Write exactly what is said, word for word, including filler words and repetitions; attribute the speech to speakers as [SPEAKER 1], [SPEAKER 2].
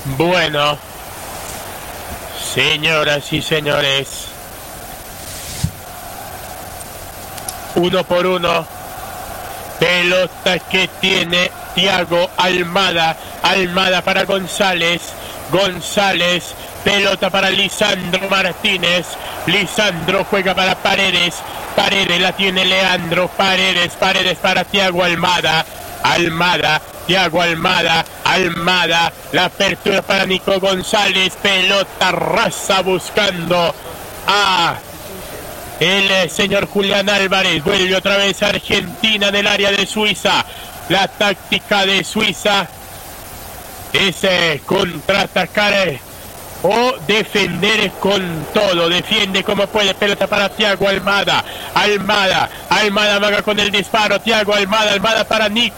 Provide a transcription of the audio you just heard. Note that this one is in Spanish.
[SPEAKER 1] Bueno, señoras y señores, uno por uno, pelota que tiene Thiago Almada, Almada para González, González, pelota para Lisandro Martínez, Lisandro juega para Paredes, Paredes la tiene Leandro, Paredes, Paredes para Thiago Almada, Almada, Thiago Almada, Almada, la apertura para Nico González, pelota rasa buscando a el señor Julián Álvarez, vuelve otra vez a Argentina del área de Suiza, la táctica de Suiza es eh, contraatacar eh, o defender con todo, defiende como puede, pelota para Thiago Almada, Almada, Almada vaga con el disparo, Thiago Almada, Almada para Nico